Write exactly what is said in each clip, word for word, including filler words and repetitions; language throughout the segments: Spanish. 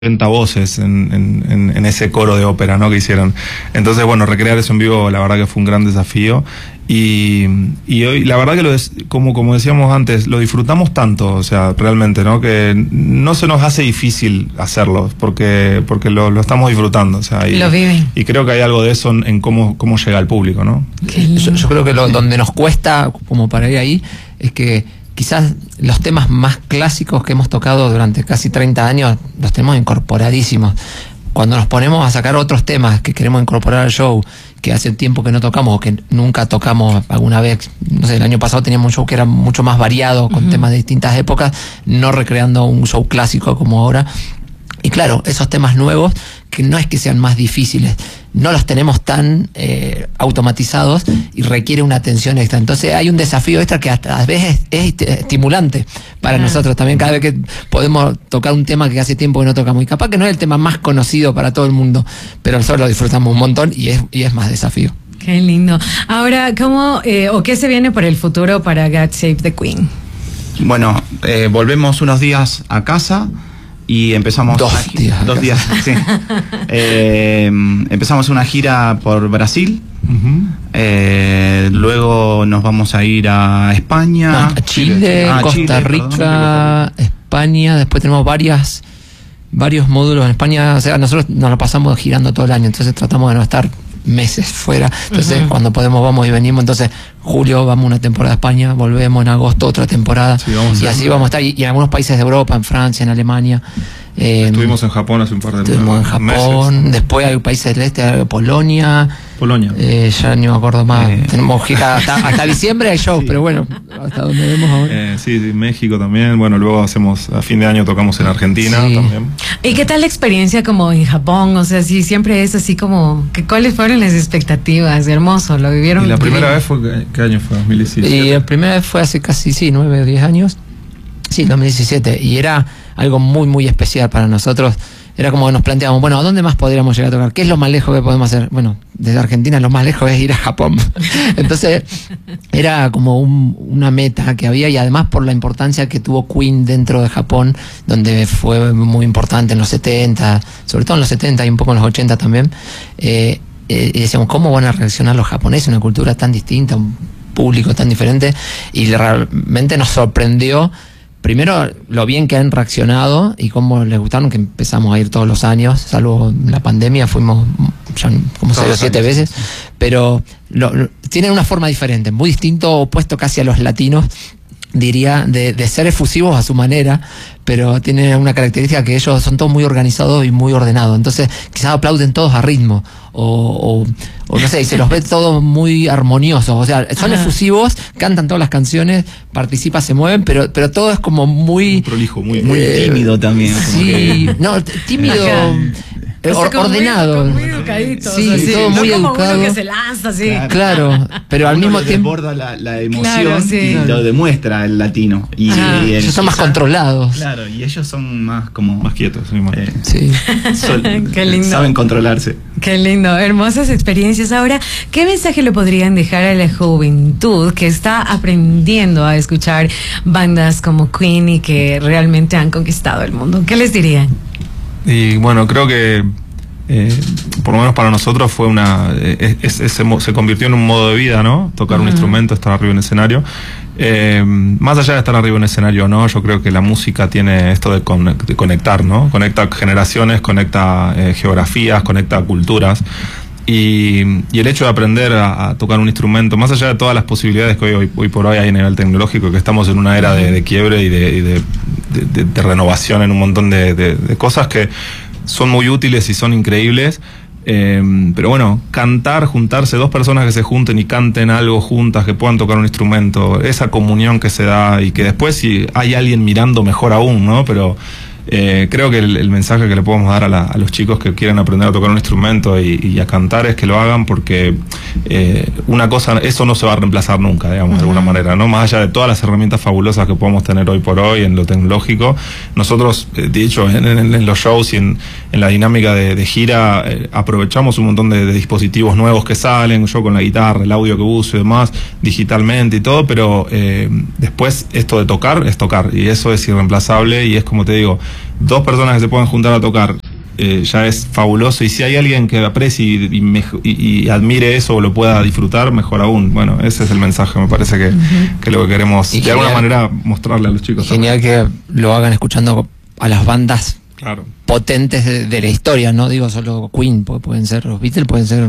ochenta voces en, en, en ese coro de ópera, ¿no?, que hicieron. Entonces, bueno, recrear eso en vivo, la verdad que fue un gran desafío. Y, y hoy, la verdad que, lo des, como, como decíamos antes, lo disfrutamos tanto, o sea, realmente, ¿no?, que no se nos hace difícil hacerlo, porque, porque lo, lo estamos disfrutando, o sea, y, lo viven. Y creo que hay algo de eso en, en cómo, cómo llega al público, ¿no? Yo, yo creo que lo, donde nos cuesta, como para ir ahí, es que quizás los temas más clásicos que hemos tocado durante casi treinta años los tenemos incorporadísimos. Cuando nos ponemos a sacar otros temas que queremos incorporar al show, que hace tiempo que no tocamos o que nunca tocamos alguna vez, no sé, el año pasado teníamos un show que era mucho más variado, con uh-huh. temas de distintas épocas, no recreando un show clásico como ahora. Y claro, esos temas nuevos, que no es que sean más difíciles, no los tenemos tan eh, automatizados y requiere una atención extra. Entonces hay un desafío extra que hasta a veces es, es estimulante para ah. nosotros también, cada vez que podemos tocar un tema que hace tiempo que no tocamos. Y capaz que no es el tema más conocido para todo el mundo, pero nosotros lo disfrutamos un montón y es, y es más desafío. Qué lindo. Ahora, ¿cómo eh, o qué se viene por el futuro para God Save the Queen? Bueno, eh, volvemos unos días a casa y empezamos dos a, días dos días sí. eh, empezamos una gira por Brasil. Uh-huh. eh, luego nos vamos a ir a España, no, a Chile, ah, Costa Chile, Rica, perdón, España. Después tenemos varias varios módulos en España. O sea, nosotros nos lo pasamos girando todo el año, entonces tratamos de no estar meses fuera. Entonces, uh-huh. cuando podemos vamos y venimos. Entonces, julio vamos una temporada a España, volvemos en agosto otra temporada, sí, y así vamos a estar. Y, y en algunos países de Europa, en Francia, en Alemania. Eh, estuvimos en Japón hace un par de meses. Estuvimos en Japón, meses. Después hay países del este, Polonia. Polonia. Eh, ya no me acuerdo más. Eh. Tenemos gira hasta, hasta diciembre hay shows, sí. Pero bueno, hasta donde vemos ahora. Eh, sí, sí, México también. Bueno, luego hacemos, a fin de año tocamos en Argentina sí. también. ¿Y qué tal la experiencia como en Japón? O sea, sí, siempre es así como, que ¿cuáles fueron las expectativas? Hermoso, lo vivieron. ¿Y la bien? primera vez fue, ¿qué año fue? dos mil diecisiete. Y la primera vez fue hace casi, sí, nueve o diez años. Sí, dos mil diecisiete. Y era algo muy, muy especial para nosotros. Era como que nos planteábamos, bueno, ¿a dónde más podríamos llegar a tocar? ¿Qué es lo más lejos que podemos hacer? Bueno, desde Argentina lo más lejos es ir a Japón. Entonces, era como un, una meta que había, y además por la importancia que tuvo Queen dentro de Japón, donde fue muy importante en los setenta, sobre todo en los setenta y un poco en los ochenta también. Eh, eh, y decíamos, ¿cómo van a reaccionar los japoneses? Una cultura tan distinta, un público tan diferente, y realmente nos sorprendió. Primero, lo bien que han reaccionado y cómo les gustaron, que empezamos a ir todos los años, salvo la pandemia, fuimos ya como seis o siete veces, pero lo, lo, tienen una forma diferente, muy distinto, opuesto casi a los latinos, diría, de, de ser efusivos a su manera, pero tienen una característica que ellos son todos muy organizados y muy ordenados. Entonces, quizás aplauden todos a ritmo, o, o, o no sé, y se los ve todos muy armoniosos. O sea, son Ajá. efusivos, cantan todas las canciones, participan, se mueven, pero, pero todo es como muy... Muy prolijo, muy, eh, muy tímido también. Sí, que... no, tímido... Or, ordenado, muy, muy educadito, sí, o sea, sí, todo no muy como educado, uno que se lanza así. Claro, claro, pero al uno mismo tiempo desborda la, la emoción, claro, sí. y lo demuestra el latino. Y, ah, y el, ellos son más esa, controlados. Claro, y ellos son más como más quietos, sí, más. Eh, sí. Son, Qué lindo. Saben controlarse. Qué lindo, hermosas experiencias. Ahora, ¿qué mensaje le podrían dejar a la juventud que está aprendiendo a escuchar bandas como Queen y que realmente han conquistado el mundo? ¿Qué les dirían? Y bueno, creo que Eh, por lo menos para nosotros fue una eh, es, es, se, se convirtió en un modo de vida, ¿no? Tocar uh-huh. un instrumento, estar arriba en el escenario. Eh, más allá de estar arriba en el escenario, ¿no? Yo creo que la música tiene esto de, con, de conectar, ¿no? Conecta generaciones, conecta eh, geografías, conecta culturas. Y, y el hecho de aprender a, a tocar un instrumento, más allá de todas las posibilidades que hoy, hoy, hoy por hoy hay a nivel tecnológico, que estamos en una era de, de quiebre y, de, y de, de, de, de renovación en un montón de, de, de cosas que son muy útiles y son increíbles, eh, pero bueno, cantar, juntarse, dos personas que se junten y canten algo juntas, que puedan tocar un instrumento, esa comunión que se da, y que después si hay alguien mirando, mejor aún, ¿no? Pero eh, creo que el, el mensaje que le podemos dar a, la, a los chicos que quieren aprender a tocar un instrumento y, y a cantar es que lo hagan, porque eh, una cosa, eso no se va a reemplazar nunca, digamos, uh-huh. de alguna manera, ¿no? Más allá de todas las herramientas fabulosas que podemos tener hoy por hoy en lo tecnológico, nosotros, eh, de hecho, en, en, en los shows y en, en la dinámica de, de gira, eh, aprovechamos un montón de, de dispositivos nuevos que salen, yo con la guitarra, el audio que uso y demás, digitalmente y todo, pero eh, después esto de tocar es tocar, y eso es irreemplazable, y es, como te digo, dos personas que se pueden juntar a tocar eh, ya es fabuloso, y si hay alguien que aprecie y, y, mejo, y, y admire eso o lo pueda disfrutar, mejor aún. Bueno, ese es el mensaje, me parece que, uh-huh. que lo que queremos y de genial, alguna manera mostrarle a los chicos. Genial también. Que lo hagan escuchando a las bandas claro. potentes de, de la historia, no digo solo Queen, porque pueden ser los Beatles, pueden ser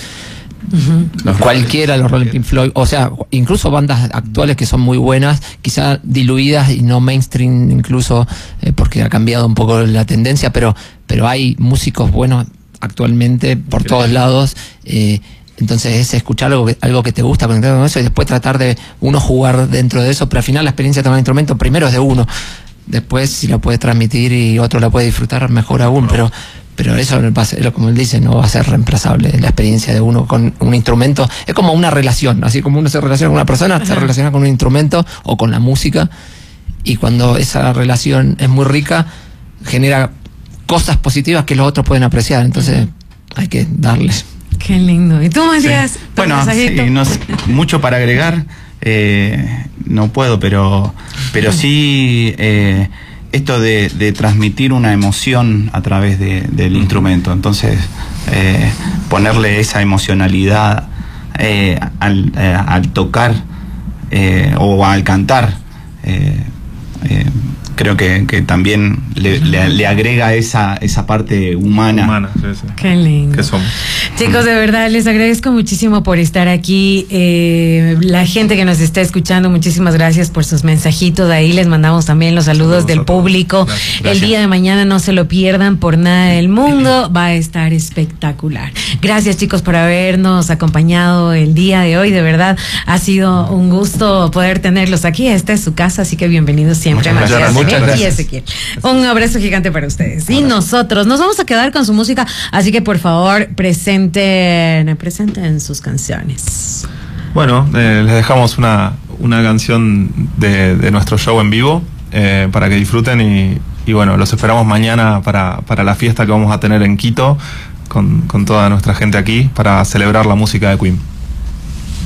uh-huh. los cualquiera, los Rolling Pink Floyd, o sea, incluso bandas actuales que son muy buenas, quizá diluidas y no mainstream incluso, eh, porque ha cambiado un poco la tendencia, pero, pero hay músicos buenos actualmente por Gracias. todos lados, eh, entonces es escuchar algo que, algo que te gusta, conectar con eso y después tratar de uno jugar dentro de eso, pero al final la experiencia de tomar instrumento primero es de uno. Después, si la puede transmitir y otro la puede disfrutar, mejor aún, pero pero eso va a ser, como él dice, no va a ser reemplazable. La experiencia de uno con un instrumento es como una relación, así como uno se relaciona con una persona, Ajá. se relaciona con un instrumento o con la música, y cuando esa relación es muy rica, genera cosas positivas que los otros pueden apreciar, entonces hay que darles. Qué lindo. ¿Y tú, Matías? Sí. Bueno, sí, no sé, mucho para agregar. Eh, no puedo, pero pero sí eh, esto de, de transmitir una emoción a través de, del instrumento, entonces eh, ponerle esa emocionalidad eh, al, eh, al tocar eh, o al cantar, eh, eh, creo que, que también le, le, le agrega esa esa parte humana. Humana, sí, sí. Qué lindo. ¿Qué somos? Chicos, de verdad, les agradezco muchísimo por estar aquí. Eh, la gente que nos está escuchando, muchísimas gracias por sus mensajitos. De ahí les mandamos también los saludos, saludos del público. Gracias, gracias. El día de mañana no se lo pierdan por nada del mundo. Va a estar espectacular. Gracias, chicos, por habernos acompañado el día de hoy. De verdad, ha sido un gusto poder tenerlos aquí. Esta es su casa, así que bienvenidos siempre. Muchas gracias. Muchas gracias. Y Ezequiel. Un abrazo gigante para ustedes. Y nosotros nos vamos a quedar con su música, así que por favor presenten, presenten sus canciones. Bueno, eh, les dejamos una, una canción de, de nuestro show en vivo eh, para que disfruten y, y bueno, los esperamos mañana para, para la fiesta que vamos a tener en Quito con, con toda nuestra gente aquí para celebrar la música de Queen.